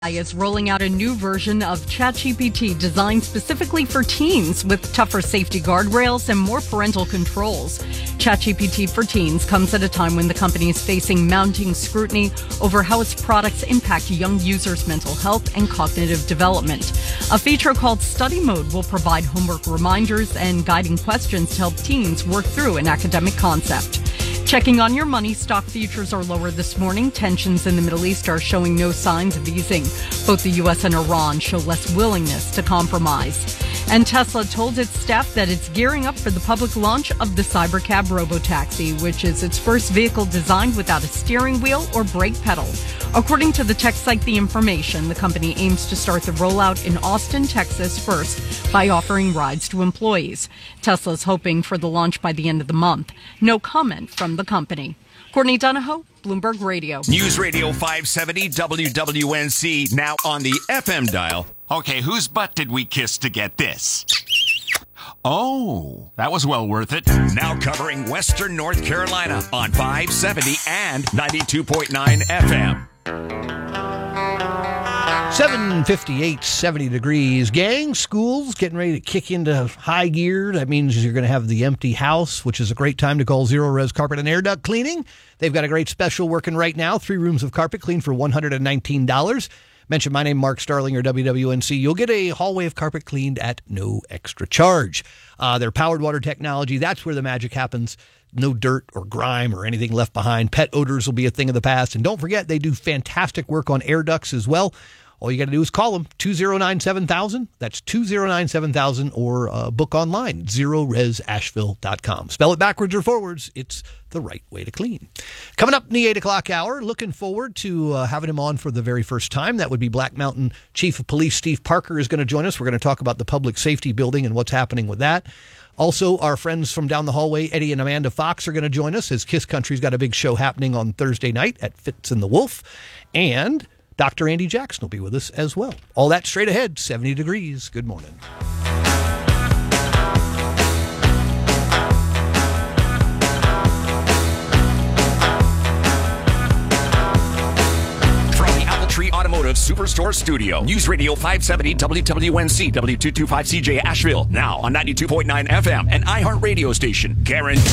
Is rolling out a new version of ChatGPT designed specifically for teens with tougher safety guardrails and more parental controls. ChatGPT for Teens comes at a time when the company is facing mounting scrutiny over how its products impact young users' mental health and cognitive development. A feature called Study Mode will provide homework reminders and guiding questions to help teens work through an academic concept. Checking on your money, stock futures are lower this morning. Tensions in the Middle East are showing no signs of easing. Both the U.S. and Iran show less willingness to compromise. And Tesla told its staff that it's gearing up for the public launch of the Cybercab Robotaxi, which is its first vehicle designed without a steering wheel or brake pedal. According to the tech site The Information, the company aims to start the rollout in Austin, Texas first by offering rides to employees. Tesla's hoping for the launch by the end of the month. No comment from the company. Courtney Donahoe, Bloomberg Radio. News Radio 570 WWNC, now on the FM dial. Okay, whose butt did we kiss to get this? Oh, that was well worth it. Now covering Western North Carolina on 570 and 92.9 FM. 7:58, 70 degrees. Gang, schools getting ready to kick into high gear. That means you're going to have the empty house, which is a great time to call Zero Res Carpet and Air Duct Cleaning. They've got a great special working right now. 3 rooms of carpet clean for $119. Mention my name, Mark Starling, or WWNC. You'll get a hallway of carpet cleaned at no extra charge. Their powered water technology, that's where the magic happens. No dirt or grime or anything left behind. Pet odors will be a thing of the past. And don't forget, they do fantastic work on air ducts as well. All you got to do is call them, 209-7000. That's 209-7000, or book online, zeroresasheville.com. Spell it backwards or forwards. It's the right way to clean. Coming up in the 8 o'clock hour, looking forward to having him on for the very first time. That would be Black Mountain Chief of Police Steve Parker is going to join us. We're going to talk about the public safety building and what's happening with that. Also, our friends from down the hallway, Eddie and Amanda Fox, are going to join us as Kiss Country's got a big show happening on Thursday night at Fitz and the Wolf. And Dr. Andy Jackson will be with us as well. All that straight ahead, 70 degrees. Good morning. From the Apple Tree Automotive Superstore Studio, News Radio 570 WWNC, W225CJ Asheville, now on 92.9 FM, and iHeart radio station, guaranteed.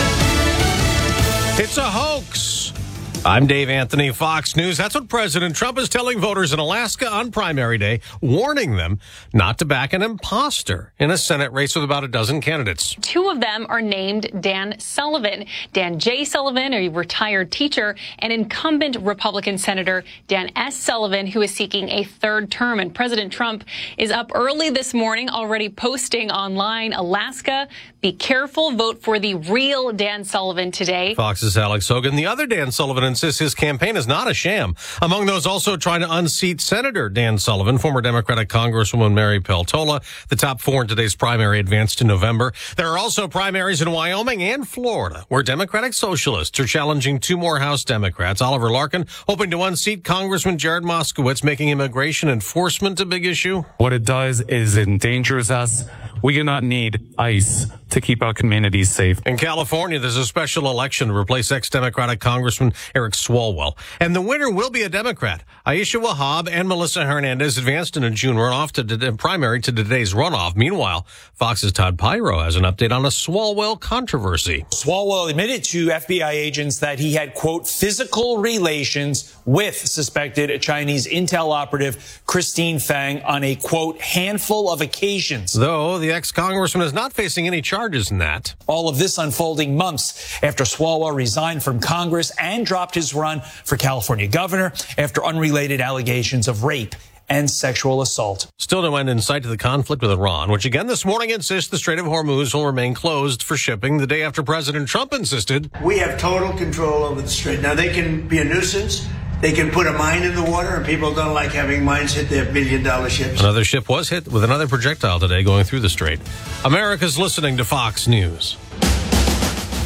It's a hoax. I'm Dave Anthony, Fox News. That's what President Trump is telling voters in Alaska on primary day, warning them not to back an imposter in a Senate race with about a dozen candidates. 2 of them are named Dan Sullivan. Dan J. Sullivan, a retired teacher, and incumbent Republican Senator Dan S. Sullivan, who is seeking a 3rd term. And President Trump is up early this morning, already posting online, Alaska, be careful, vote for the real Dan Sullivan today. Fox's Alex Hogan. The other Dan Sullivan insists his campaign is not a sham. Among those also trying to unseat Senator Dan Sullivan, former Democratic Congresswoman Mary Peltola. The top 4 in today's primary advance to November. There are also primaries in Wyoming and Florida, where Democratic Socialists are challenging 2 more House Democrats. Oliver Larkin hoping to unseat Congressman Jared Moskowitz, making immigration enforcement a big issue. What it does is it endangers us. We do not need ICE to keep our communities safe. In California, there's a special election to replace ex-Democratic Congressman Eric Swalwell. And the winner will be a Democrat. Aisha Wahab and Melissa Hernandez advanced in a June runoff to the primary to today's runoff. Meanwhile, Fox's Todd Pyro has an update on a Swalwell controversy. Swalwell admitted to FBI agents that he had, quote, physical relations with suspected Chinese intel operative Christine Fang on a, quote, handful of occasions. Though the ex-congressman is not facing any charges in that. All of this unfolding months after Swalwell resigned from Congress and dropped his run for California governor after unrelated allegations of rape and sexual assault. Still no end in sight to the conflict with Iran, which again this morning insists the Strait of Hormuz will remain closed for shipping the day after President Trump insisted. We have total control over the strait. Now, they can be a nuisance. They can put a mine in the water, and people don't like having mines hit their billion-dollar ships. Another ship was hit with another projectile today going through the strait. America's listening to Fox News.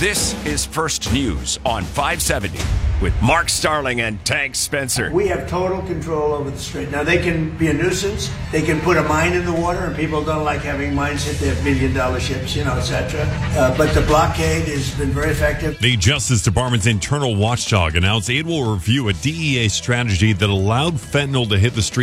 This is First News on 570 with Mark Starling and Tank Spencer. We have total control over the strait. Now, they can be a nuisance. They can put a mine in the water, and people don't like having mines hit their billion-dollar ships, etc. But the blockade has been very effective. The Justice Department's internal watchdog announced it will review a DEA strategy that allowed fentanyl to hit the street